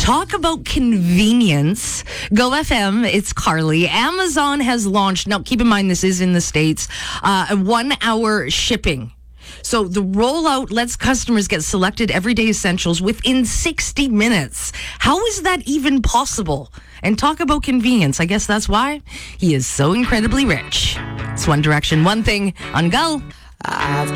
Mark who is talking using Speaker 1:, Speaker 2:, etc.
Speaker 1: Talk about convenience. Go FM, it's Carly. Amazon has launched, now keep in mind this is in the States, a 1 hour shipping. So the rollout lets customers get selected everyday essentials within 60 minutes. How is that even possible? And talk about convenience. I guess that's why he is so incredibly rich. It's One Direction, One Thing on Go.
Speaker 2: I've